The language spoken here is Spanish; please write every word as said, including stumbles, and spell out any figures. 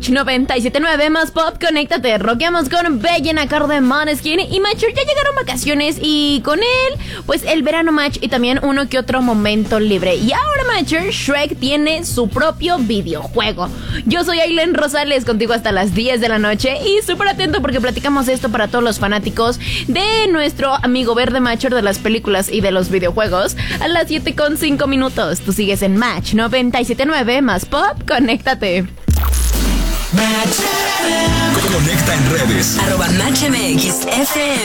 Match noventa y siete punto nueve más pop, conéctate. Rockeamos con Bellen Accord de Måneskin. Y Matcher, ya llegaron vacaciones y con él, pues el verano, Match, y también uno que otro momento libre. Y ahora, Matcher, Shrek tiene su propio videojuego. Yo soy Aileen Rosales, contigo hasta las diez de la noche. Y súper atento porque platicamos esto para todos los fanáticos de nuestro amigo verde, Matcher, de las películas y de los videojuegos. A las siete con cinco minutos. Tú sigues en Match noventa y siete punto nueve más pop, conéctate. Match F M. Conecta en redes. Arroba Match M X F M.